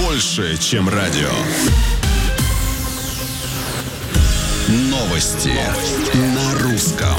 больше, чем радио. Новости на русском.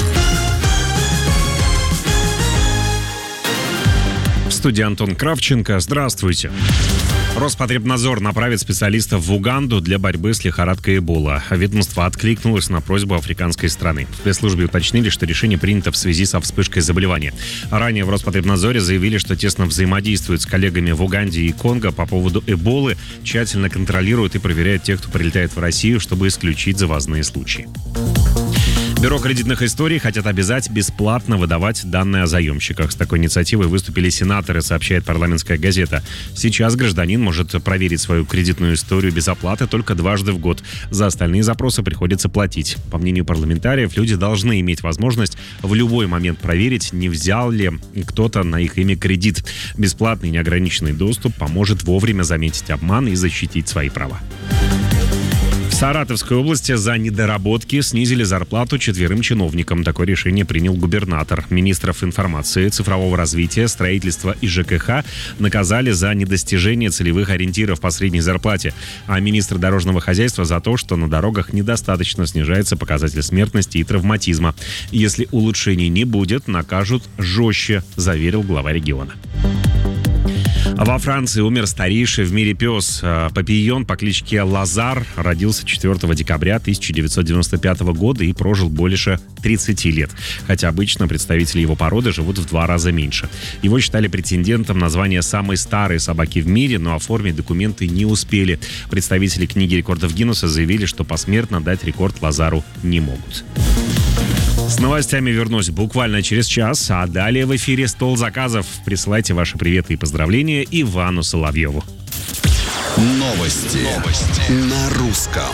В студии Антон Кравченко. Здравствуйте. Роспотребнадзор направит специалистов в Уганду для борьбы с лихорадкой Эбола. Ведомство откликнулось на просьбу африканской страны. В пресс-службе уточнили, что решение принято в связи со вспышкой заболевания. Ранее в Роспотребнадзоре заявили, что тесно взаимодействуют с коллегами в Уганде и Конго по поводу Эболы, тщательно контролируют и проверяют тех, кто прилетает в Россию, чтобы исключить завозные случаи. Бюро кредитных историй хотят обязать бесплатно выдавать данные о заемщиках. С такой инициативой выступили сенаторы, сообщает «Парламентская газета». Сейчас гражданин может проверить свою кредитную историю без оплаты только дважды в год. За остальные запросы приходится платить. По мнению парламентариев, люди должны иметь возможность в любой момент проверить, не взял ли кто-то на их имя кредит. Бесплатный неограниченный доступ поможет вовремя заметить обман и защитить свои права. В Саратовской области за недоработки снизили зарплату 4 чиновникам. Такое решение принял губернатор. Министров информации, цифрового развития, строительства и ЖКХ наказали за недостижение целевых ориентиров по средней зарплате. А министр дорожного хозяйства за то, что на дорогах недостаточно снижается показатель смертности и травматизма. Если улучшений не будет, накажут жестче, заверил глава региона. Во Франции умер старейший в мире пес. Папийон по кличке Лазар родился 4 декабря 1995 года и прожил больше 30 лет. Хотя обычно представители его породы живут в 2 раза меньше. Его считали претендентом на звание самой старой собаки в мире, но оформить документы не успели. Представители книги рекордов Гиннесса заявили, что посмертно дать рекорд Лазару не могут. С новостями вернусь буквально через час, а далее в эфире «Стол заказов». Присылайте ваши приветы и поздравления Ивану Соловьеву. Новости на русском.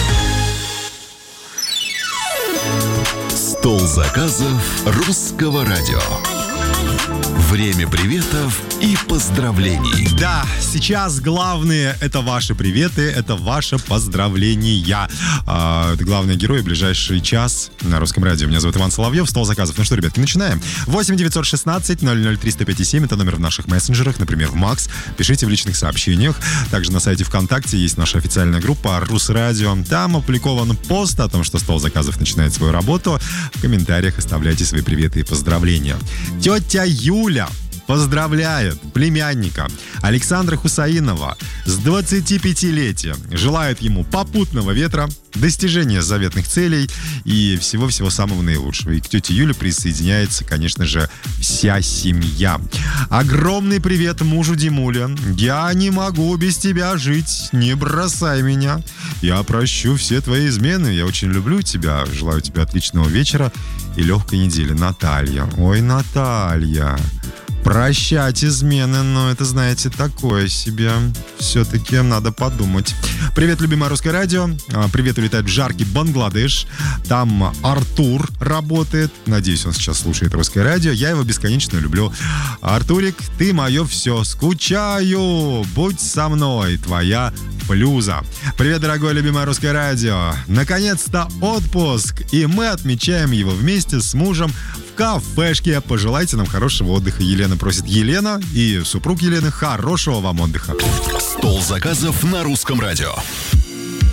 Стол заказов русского радио. Время приветов и поздравлений. Да, сейчас главные — это ваши приветы, это ваши поздравления. Это главные герои ближайший час на русском радио. Меня зовут Иван Соловьев. Стол заказов. Ну что, ребятки, начинаем. 8 916 003 105,7. Это номер в наших мессенджерах, например, в Макс. Пишите в личных сообщениях. Также на сайте ВКонтакте есть наша официальная группа Русрадио. Там опубликован пост о том, что стол заказов начинает свою работу. В комментариях оставляйте свои приветы и поздравления. Тетя Юля поздравляет племянника Александра Хусаинова с 25-летием. Желает ему попутного ветра, достижения заветных целей и всего-всего самого наилучшего. И к тете Юле присоединяется, конечно же, вся семья. Огромный привет мужу Димуле. Я не могу без тебя жить, не бросай меня. Я прощу все твои измены. Я очень люблю тебя. Желаю тебе отличного вечера и легкой недели. Наталья. Ой, Наталья. Прощать измены, но это, знаете, такое себе. Все-таки надо подумать. Привет, любимое русское радио. Привет улетает в жаркий Бангладеш. Там Артур работает. Надеюсь, он сейчас слушает русское радио. Я его бесконечно люблю. Артурик, ты мое все. Скучаю. Будь со мной. Твоя Плюза. Привет, дорогое любимое русское радио. Наконец-то отпуск. И мы отмечаем его вместе с мужем в кафешке. Пожелайте нам хорошего отдыха. Елена просит. Елена и супруг Елены, хорошего вам отдыха. Стол заказов на русском радио.